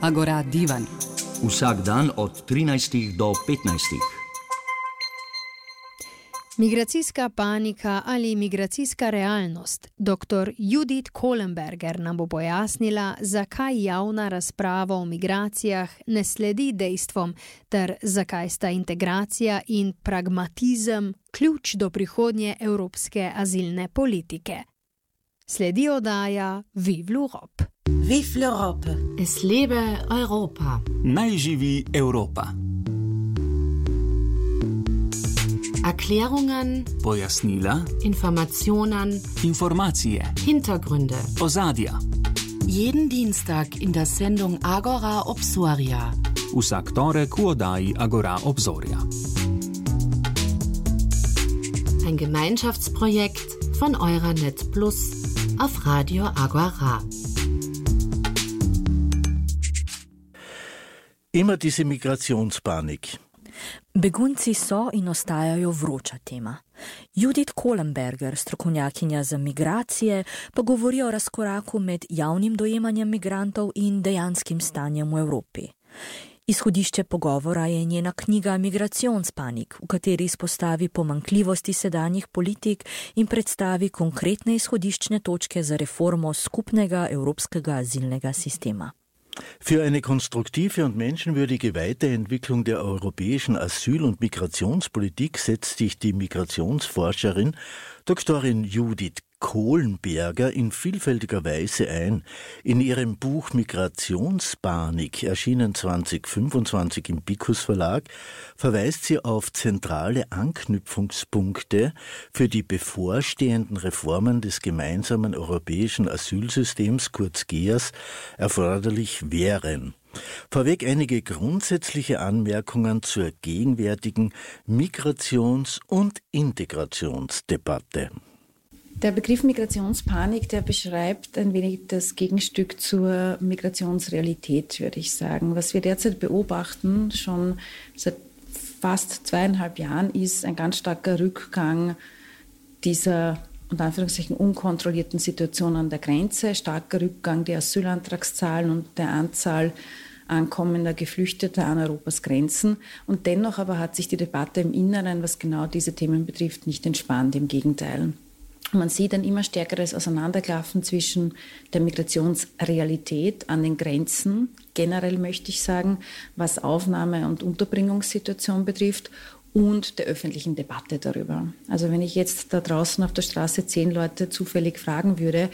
Agora Divan. Vsak dan od 13 do 15. Migracijska panika ali migracijska realnost. Dr. Judith Kohlenberger nam bo pojasnila, zakaj javna razprava o migracijah ne sledi dejstvom, ter zakaj sta integracija in pragmatizem ključ do prihodnje evropske azilne politike. Sledi oddaja Vive l'Europe. Vive l'Europe. Es lebe Europa. Naj živi Evropa. Erklärungen, Pojasnila, Informationen, informacije, Hintergründe. ozadja. Jeden Dienstag in der Sendung Agora Obsoria. Vsak torek v oddaji Agora Obzorja. Ein Gemeinschaftsprojekt von Euranet Plus auf Radio Agora. Immer diese Migrationspanik. Begunci so in ostajajo vroča tema. Judith Kohlenberger, strokovnjakinja za migracije, pa govori o razkoraku med javnim dojemanjem migrantov in dejanskim stanjem v Evropi. Izhodišče pogovora je njena knjiga Migrationspanik, v kateri izpostavi pomanjkljivosti sedanjih politik in predstavi konkretne izhodiščne točke za reformo skupnega evropskega azilnega sistema. Für eine konstruktive und menschenwürdige Weiterentwicklung der europäischen Asyl- und Migrationspolitik setzt sich die Migrationsforscherin Doktorin Judith Kohlenberger in vielfältiger Weise ein. In ihrem Buch Migrationspanik, erschienen 2025 im Picus Verlag, verweist sie auf zentrale Anknüpfungspunkte für die bevorstehenden Reformen des gemeinsamen europäischen Asylsystems, kurz GEAS, erforderlich wären. Vorweg einige grundsätzliche Anmerkungen zur gegenwärtigen Migrations- und Integrationsdebatte. Der Begriff Migrationspanik, der beschreibt ein wenig das Gegenstück zur Migrationsrealität, würde ich sagen. Was wir derzeit beobachten, schon seit fast 2,5 Jahren, ist ein ganz starker Rückgang dieser, unter Anführungszeichen, unkontrollierten Situation an der Grenze, starker Rückgang der Asylantragszahlen und der Anzahl ankommender Geflüchteter an Europas Grenzen. Und dennoch aber hat sich die Debatte im Inneren, was genau diese Themen betrifft, nicht entspannt, im Gegenteil. Man sieht ein immer stärkeres Auseinanderklaffen zwischen der Migrationsrealität an den Grenzen, generell möchte ich sagen, was Aufnahme- und Unterbringungssituation betrifft, und der öffentlichen Debatte darüber. Also wenn ich jetzt da draußen auf der Straße 10 Leute zufällig fragen würde,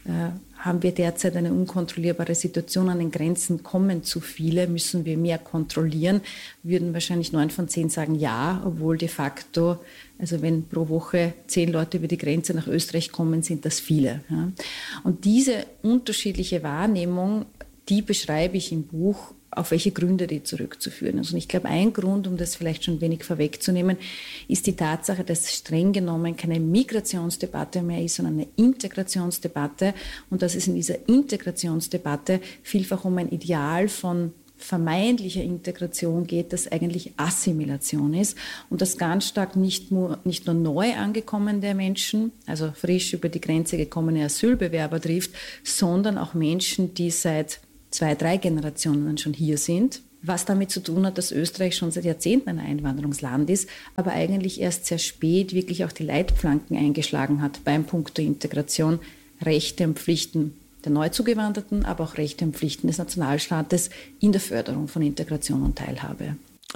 haben wir derzeit eine unkontrollierbare Situation an den Grenzen, kommen zu viele, müssen wir mehr kontrollieren, würden wahrscheinlich 9 von 10 sagen ja, obwohl de facto, also wenn pro Woche 10 Leute über die Grenze nach Österreich kommen, sind das viele. Ja. Und diese unterschiedliche Wahrnehmung, die beschreibe ich im Buch, auf welche Gründe die zurückzuführen ist. Und ich glaube, ein Grund, um das vielleicht schon ein wenig vorwegzunehmen, ist die Tatsache, dass streng genommen keine Migrationsdebatte mehr ist, sondern eine Integrationsdebatte. Und dass es in dieser Integrationsdebatte vielfach um ein Ideal von vermeintlicher Integration geht, das eigentlich Assimilation ist und das ganz stark nicht nur neu angekommene Menschen, also frisch über die Grenze gekommene Asylbewerber trifft, sondern auch Menschen, die seit 2, 3 Generationen schon hier sind, was damit zu tun hat, dass Österreich schon seit Jahrzehnten ein Einwanderungsland ist, aber eigentlich erst sehr spät wirklich auch die Leitplanken eingeschlagen hat beim Punkt der Integration, Rechte und Pflichten der Neuzugewanderten, aber auch Rechte und Pflichten des Nationalstaates in der Förderung von Integration und Teilhabe.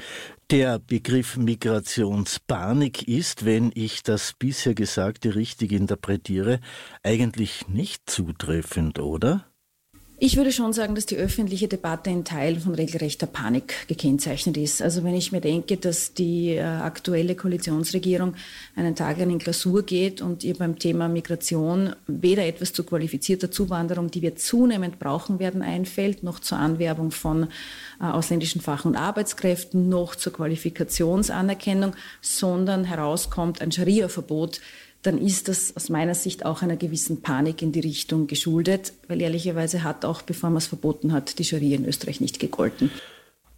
Der Begriff Migrationspanik ist, wenn ich das bisher Gesagte richtig interpretiere, eigentlich nicht zutreffend, oder? Ich würde schon sagen, dass die öffentliche Debatte in Teilen von regelrechter Panik gekennzeichnet ist. Also wenn ich mir denke, dass die aktuelle Koalitionsregierung einen Tag in Klausur geht und ihr beim Thema Migration weder etwas zu qualifizierter Zuwanderung, die wir zunehmend brauchen werden, einfällt, noch zur Anwerbung von ausländischen Fach- und Arbeitskräften, noch zur Qualifikationsanerkennung, sondern herauskommt ein Scharia-Verbot, dann ist das aus meiner Sicht auch einer gewissen Panik in die Richtung geschuldet, weil ehrlicherweise hat auch, bevor man es verboten hat, die Scharia in Österreich nicht gegolten.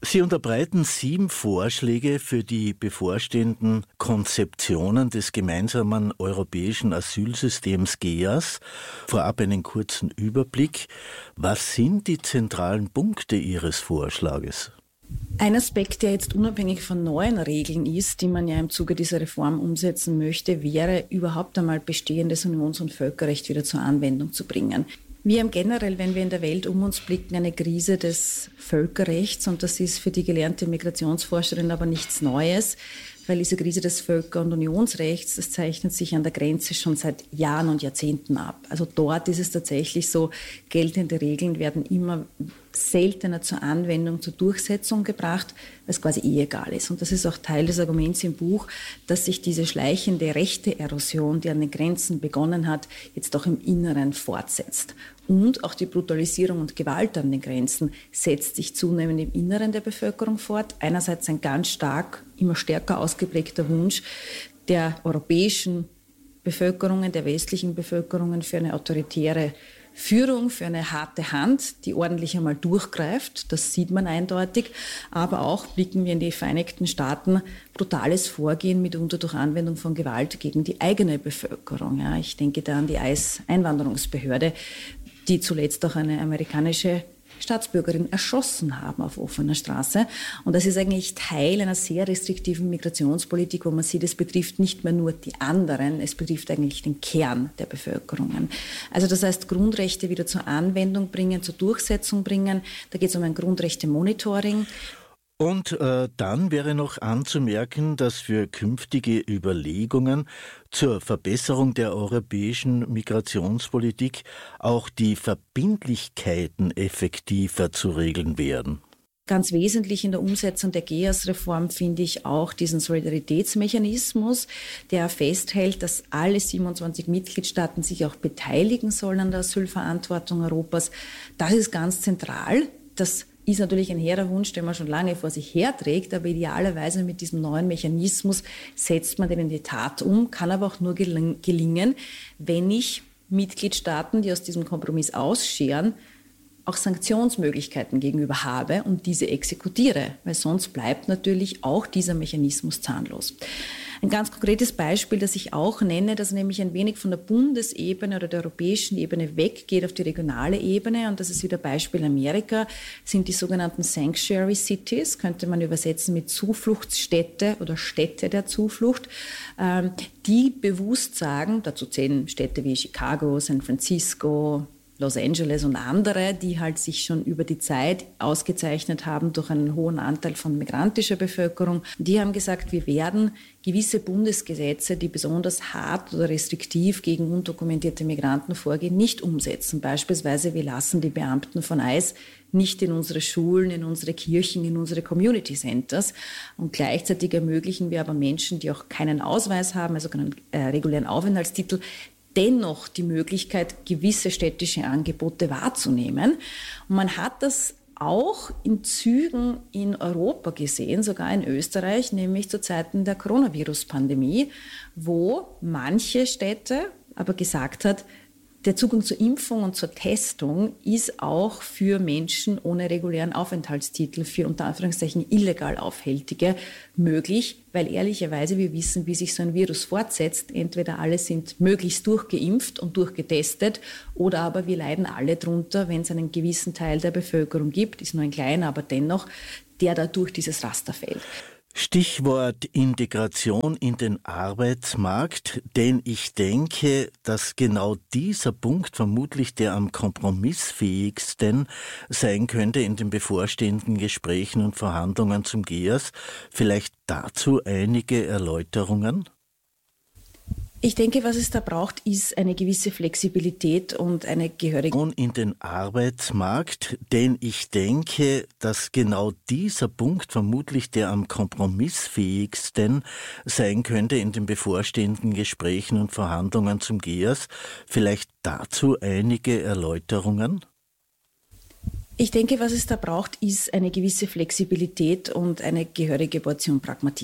Sie unterbreiten 7 Vorschläge für die bevorstehenden Konzeptionen des gemeinsamen europäischen Asylsystems GEAS. Vorab einen kurzen Überblick. Was sind die zentralen Punkte Ihres Vorschlages? Ein Aspekt, der jetzt unabhängig von neuen Regeln ist, die man ja im Zuge dieser Reform umsetzen möchte, wäre überhaupt einmal bestehendes Unions- und Völkerrecht wieder zur Anwendung zu bringen. Wir haben generell, wenn wir in der Welt um uns blicken, eine Krise des Völkerrechts, und das ist für die gelernte Migrationsforscherin aber nichts Neues, weil diese Krise des Völker- und Unionsrechts, das zeichnet sich an der Grenze schon seit Jahren und Jahrzehnten ab. Also dort ist es tatsächlich so, geltende Regeln werden immer seltener zur Anwendung, zur Durchsetzung gebracht, weil es quasi egal ist. Und das ist auch Teil des Arguments im Buch, dass sich diese schleichende Rechte-Erosion, die an den Grenzen begonnen hat, jetzt auch im Inneren fortsetzt. Und auch die Brutalisierung und Gewalt an den Grenzen setzt sich zunehmend im Inneren der Bevölkerung fort. Einerseits ein ganz stark, immer stärker ausgeprägter Wunsch der europäischen Bevölkerungen, der westlichen Bevölkerungen für eine autoritäre Führung, für eine harte Hand, die ordentlich einmal durchgreift. Das sieht man eindeutig. Aber auch blicken wir in die Vereinigten Staaten, brutales Vorgehen mitunter durch Anwendung von Gewalt gegen die eigene Bevölkerung. Ja, ich denke da an die ICE-Einwanderungsbehörde, die zuletzt auch eine amerikanische Staatsbürgerin erschossen haben auf offener Straße. Und das ist eigentlich Teil einer sehr restriktiven Migrationspolitik, wo man sieht, es betrifft nicht mehr nur die anderen, es betrifft eigentlich den Kern der Bevölkerungen. Also das heißt, Grundrechte wieder zur Anwendung bringen, zur Durchsetzung bringen. Da geht es um ein Grundrechte-Monitoring. Und dann wäre noch anzumerken, dass für künftige Überlegungen zur Verbesserung der europäischen Migrationspolitik auch die Verbindlichkeiten effektiver zu regeln werden. Ganz wesentlich in der Umsetzung der GEAS-Reform finde ich auch diesen Solidaritätsmechanismus, der festhält, dass alle 27 Mitgliedstaaten sich auch beteiligen sollen an der Asylverantwortung Europas. Das ist ganz zentral. Das ist natürlich ein hehrer Wunsch, den man schon lange vor sich herträgt, aber idealerweise mit diesem neuen Mechanismus setzt man den in die Tat um, kann aber auch nur gelingen, wenn ich Mitgliedstaaten, die aus diesem Kompromiss ausscheren, auch Sanktionsmöglichkeiten gegenüber habe und diese exekutiere, weil sonst bleibt natürlich auch dieser Mechanismus zahnlos. Ein ganz konkretes Beispiel, das ich auch nenne, das nämlich ein wenig von der Bundesebene oder der europäischen Ebene weggeht auf die regionale Ebene, und das ist wieder Beispiel Amerika, sind die sogenannten Sanctuary Cities, könnte man übersetzen mit Zufluchtsstädte oder Städte der Zuflucht, die bewusst sagen, dazu zählen Städte wie Chicago, San Francisco, Los Angeles und andere, die halt sich schon über die Zeit ausgezeichnet haben durch einen hohen Anteil von migrantischer Bevölkerung. Die haben gesagt, wir werden gewisse Bundesgesetze, die besonders hart oder restriktiv gegen undokumentierte Migranten vorgehen, nicht umsetzen. Beispielsweise, wir lassen die Beamten von ICE nicht in unsere Schulen, in unsere Kirchen, in unsere Community Centers. Und gleichzeitig ermöglichen wir aber Menschen, die auch keinen Ausweis haben, also keinen regulären Aufenthaltstitel, dennoch die Möglichkeit, gewisse städtische Angebote wahrzunehmen. Und man hat das auch in Zügen in Europa gesehen, sogar in Österreich, nämlich zu Zeiten der Coronavirus-Pandemie, wo manche Städte aber gesagt hat, der Zugang zur Impfung und zur Testung ist auch für Menschen ohne regulären Aufenthaltstitel, für unter Anführungszeichen illegal Aufhältige möglich, weil ehrlicherweise wir wissen, wie sich so ein Virus fortsetzt. Entweder alle sind möglichst durchgeimpft und durchgetestet oder aber wir leiden alle drunter, wenn es einen gewissen Teil der Bevölkerung gibt, ist nur ein kleiner, aber dennoch, der da durch dieses Raster fällt. Stichwort Integration in den Arbeitsmarkt, denn ich denke, dass genau dieser Punkt vermutlich der am kompromissfähigsten sein könnte in den bevorstehenden Gesprächen und Verhandlungen zum GEAS. Vielleicht dazu einige Erläuterungen? Ich denke, was es da braucht, ist eine gewisse Flexibilität und eine gehörige in den Arbeitsmarkt, denn ich denke, dass genau dieser Punkt vermutlich der am kompromissfähigsten sein könnte in den bevorstehenden Gesprächen und Verhandlungen zum GEAS. Vielleicht dazu einige Erläuterungen? Ich denke, was es da braucht, ist eine gewisse Flexibilität und eine gehörige Portion Pragmatismus.